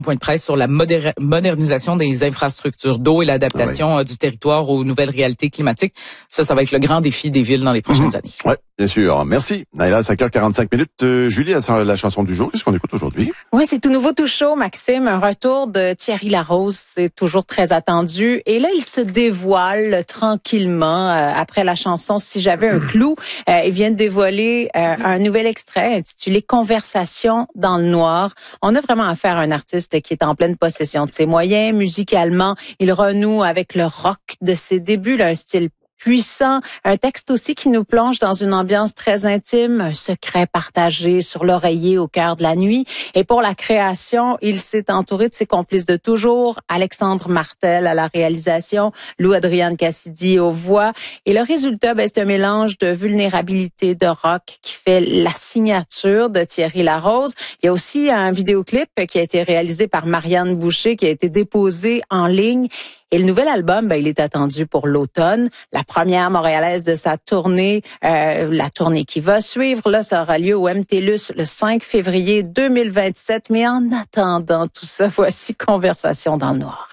point de presse sur la modernisation des infrastructures d'eau et l'adaptation du territoire aux nouvelles réalités climatiques. Ça va être le grand défi des villes dans les prochaines années. Oui, bien sûr. Merci. Naila, 5h45. Julie, la chanson du jour, qu'est-ce qu'on écoute aujourd'hui? Oui, c'est tout nouveau, tout chaud, Maxime. Un retour de Thierry Larose, c'est toujours très attendu. Et là, il se dévoile tranquillement après la chanson « Si j'avais un clou ». Il vient de dévoiler un nouvel extrait intitulé « Conversation dans le noir ». On a vraiment affaire à un artiste qui est en pleine possession de ses moyens. Musicalement, il renoue avec le rock de ses débuts, là, un style puissant, un texte aussi qui nous plonge dans une ambiance très intime, un secret partagé sur l'oreiller au cœur de la nuit. Et pour la création, il s'est entouré de ses complices de toujours, Alexandre Martel à la réalisation, Lou-Adriane Cassidy aux voix. Et le résultat, c'est un mélange de vulnérabilité, de rock qui fait la signature de Thierry Larose. Il y a aussi un vidéoclip qui a été réalisé par Marianne Boucher qui a été déposé en ligne. Et le nouvel album, il est attendu pour l'automne. La première montréalaise de sa tournée, la tournée qui va suivre, là, ça aura lieu au MTLUS le 5 février 2027. Mais en attendant tout ça, voici Conversation dans le noir.